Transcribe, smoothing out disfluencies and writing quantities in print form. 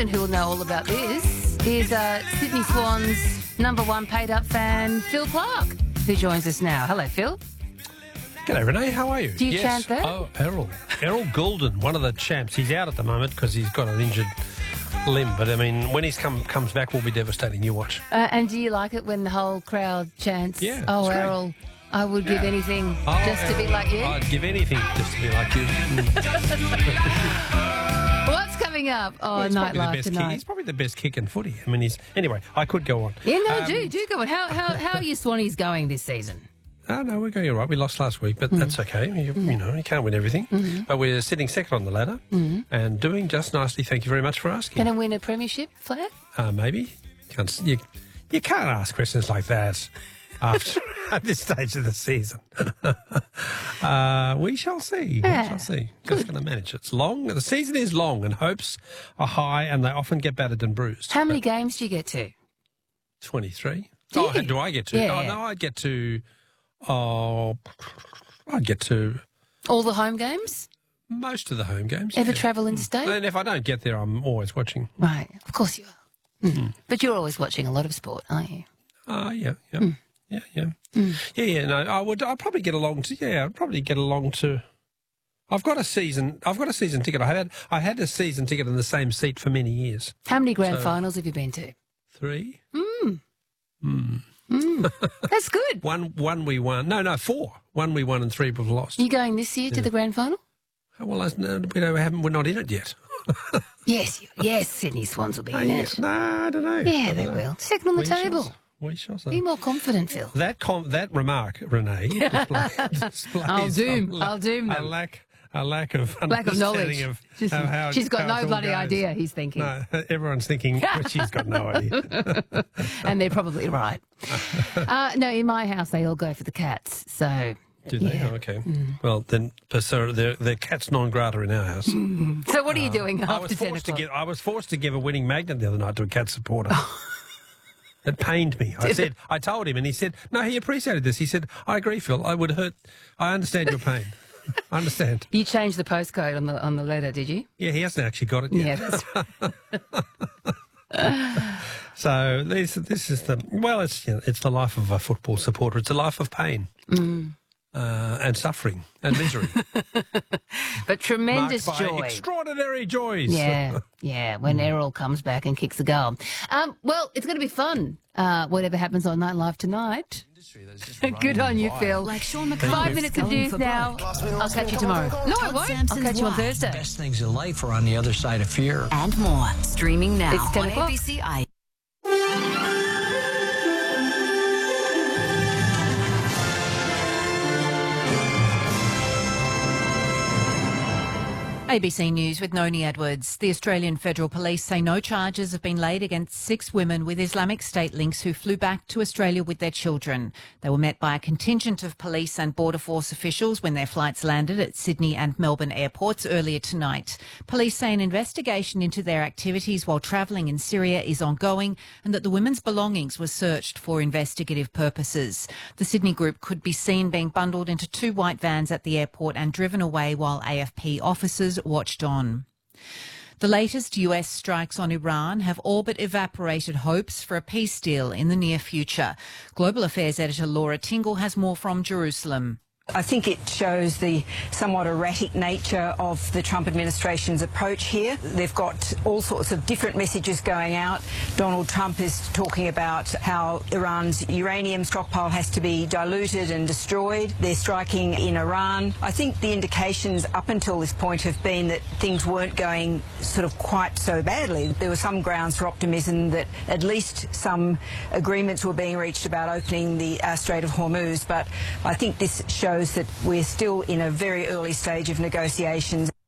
person who will know all about this is Sydney Swans' #1 paid-up fan, Phil Clark, who joins us now. Hello, Phil. G'day, Renee. How are you? Do you chant that? Oh, Errol. Errol Goulden, one of the champs. He's out at the moment because he's got an injured limb. But, I mean, when he's comes back, will be devastating. You watch. And do you like it when the whole crowd chants, Yeah, "Oh, it's great. Errol, I would give anything just to be like you"? I'd give anything just to be like you. What's coming up? Oh, Well, he's probably the Nightlife best tonight. He's probably the best kick in footy. I mean, Anyway, I could go on. Yeah, no, do go on. How are your Swannies going this season? Oh, no, we're going all right. We lost last week, but that's okay. You know, you can't win everything. But we're sitting second on the ladder and doing just nicely. Thank you very much for asking. Going to win a premiership flag? Maybe. You can't ask questions like that after at this stage of the season. We shall see. Yeah. We shall see. Just going to manage. It's long. The season is long and hopes are high and they often get battered and bruised. How many games do you get to? 23. Do you? Do I get to? Yeah, oh, yeah. no, I'd get to... Oh, I'd get to All the home games? most of the home games. Ever yeah. travel interstate? And if I don't get there, I'm always watching. Right, of course you are. But you're always watching a lot of sport, aren't you? Yeah. No, I'd probably get along to. Yeah, I'd probably get along to. I've got a season ticket. I had a season ticket in the same seat for many years. How many grand finals have you been to? 3. That's good. One we won. No, 4. 1 we won and 3 we've lost. You going this year to the grand final? Well, we're not in it yet. Yes, Sydney Swans will be in it. No, I don't know. Yeah, they will. Second on the table. We shall see. Be more confident, Phil. That remark, Renee, displays I'll doom them. A lack of knowledge. understanding of how She's got how no it all bloody goes. idea, he's thinking. No, everyone's thinking she's got no idea. And they're probably right. No, in my house, they all go for the Cats. So, Do they? yeah. Oh, okay. Well, then, so they're cats non grata in our house. So what are you doing after 10 o'clock? I was forced to give a winning magnet the other night to a cat supporter. It pained me. I told him, and he said, no, he appreciated this. He said, I agree, Phil. I understand your pain. I understand. You changed the postcode on the letter, did you? Yeah, he hasn't actually got it yet. Yeah, that's right. So this is it's the life of a football supporter. It's a life of pain and suffering and misery. But tremendous Marked by joy. extraordinary joys. Yeah, when Errol comes back and kicks a goal. Well, it's going to be fun, whatever happens on Nightlife tonight. Good on you, Phil. Like Sean McCullers 5 minutes of going news for now. broke. I'll catch you tomorrow. No, I won't. I'll catch you on Thursday. Best things in life are on the other side of fear. And more. Streaming now It's 10 on o'clock. ABC I. ABC News with Noni Edwards. The Australian Federal Police say no charges have been laid against 6 women with Islamic State links who flew back to Australia with their children. They were met by a contingent of police and Border Force officials when their flights landed at Sydney and Melbourne airports earlier tonight. Police say an investigation into their activities while travelling in Syria is ongoing and that the women's belongings were searched for investigative purposes. The Sydney group could be seen being bundled into 2 white vans at the airport and driven away while AFP officers watched on. The latest US strikes on Iran have all but evaporated hopes for a peace deal in the near future. Global Affairs editor Laura Tingle has more from Jerusalem. I think it shows the somewhat erratic nature of the Trump administration's approach here. They've got all sorts of different messages going out. Donald Trump is talking about how Iran's uranium stockpile has to be diluted and destroyed. They're striking in Iran. I think the indications up until this point have been that things weren't going sort of quite so badly. There were some grounds for optimism that at least some agreements were being reached about opening the Strait of Hormuz, but I think this shows that we're still in a very early stage of negotiations.